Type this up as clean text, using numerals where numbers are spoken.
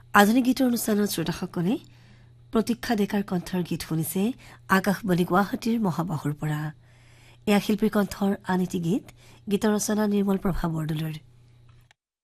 আধুনিক গীতৰ অনুষ্ঠানত শ্ৰোতাসকলে প্ৰতীক্ষা ডেকাৰ কণ্ঠৰ গীত শুনিছে আকাশবাণী গুৱাহাটীৰ মহাবাহুৰ পৰা। এয়া শিল্পীৰ কণ্ঠৰ আন এটি গীত, গীতৰ ৰচনা নিৰ্মল প্ৰভা বৰদলৈৰ।